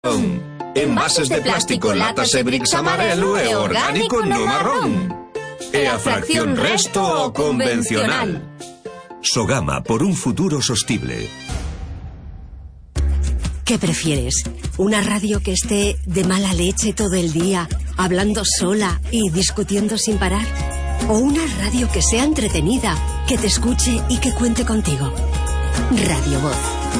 Envases de plástico, latas e bricks amarelo e orgánico no marrón. E a fracción resto o convencional. Sogama, por un futuro sostible. ¿Qué prefieres? ¿Una radio que esté de mala leche todo el día, hablando sola y discutiendo sin parar? ¿O una radio que sea entretenida, que te escuche y que cuente contigo? Radio Voz.